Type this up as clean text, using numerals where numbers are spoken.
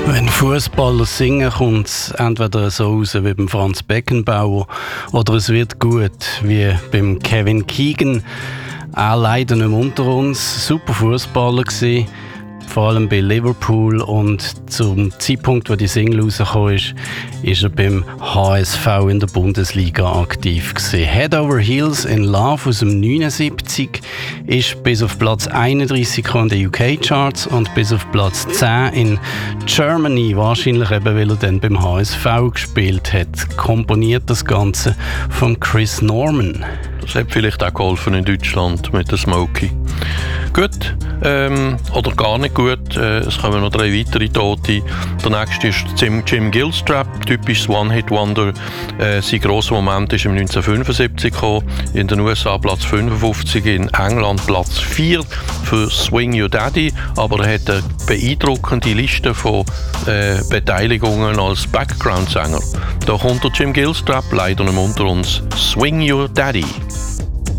Wenn Fußballer singen, kommt es entweder so raus wie beim Franz Beckenbauer oder es wird gut wie beim Kevin Keegan. Auch leider nicht mehr unter uns. Super Fußballer gewesen, vor allem bei Liverpool, und zum Zeitpunkt, wo die Single rausgekommen ist er beim HSV in der Bundesliga aktiv gewesen. Head Over Heels in Love aus dem 79 ist bis auf Platz 31 in den UK-Charts und bis auf Platz 10 in Germany, wahrscheinlich eben, weil er dann beim HSV gespielt hat. Komponiert das Ganze von Chris Norman. Das hat vielleicht auch geholfen in Deutschland mit der Smokey. Gut, oder gar nicht gut. Es kommen noch 3 weitere Tote. Der nächste ist Jim Gilstrap, typisches One-Hit-Wonder. Sein grosser Moment ist im 1975 gekommen. In den USA Platz 55, in England Platz 4 für Swing Your Daddy. Aber er hat eine beeindruckende Liste von Beteiligungen als Background-Sänger. Da kommt der Jim Gilstrap, leider nicht unter uns. Swing Your Daddy.